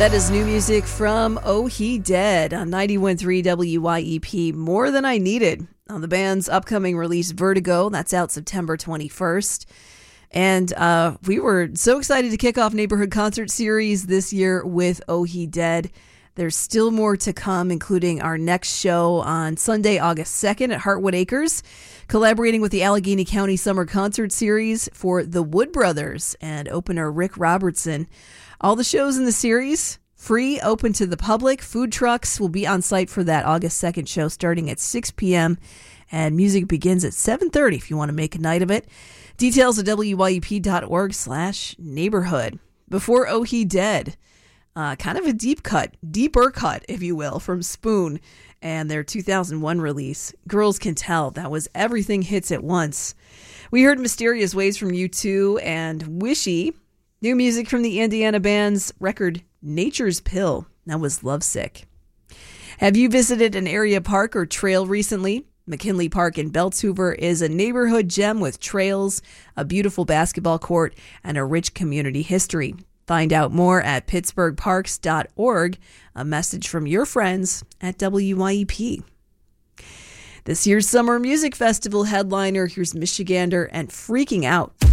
That is new music from Oh He Dead on 91.3 WYEP, More Than I Needed, on the band's upcoming release Vertigo. That's out September 21st. And we were so excited to kick off Neighborhood Concert Series this year with Oh He Dead. There's still more to come, including our next show on Sunday, August 2nd at Heartwood Acres, collaborating with the Allegheny County Summer Concert Series for the Wood Brothers and opener Rick Robertson. All the shows in the series, free, open to the public. Food trucks will be on site for that August 2nd show starting at 6 p.m. And music begins at 7:30 if you want to make a night of it. Details at wyep.org/neighborhood. Before Oh He Dead, kind of a deeper cut, if you will, from Spoon and their 2001 release, Girls Can Tell. That was Everything Hits at Once. We heard Mysterious Ways from U2 and Wishy. New music from the Indiana band's record Nature's Pill. That was Lovesick. Have you visited an area park or trail recently? McKinley Park in Belts Hoover is a neighborhood gem with trails, a beautiful basketball court, and a rich community history. Find out more at pittsburghparks.org. A message from your friends at WYEP. This year's Summer Music Festival headliner, here's Michigander and Freaking Out.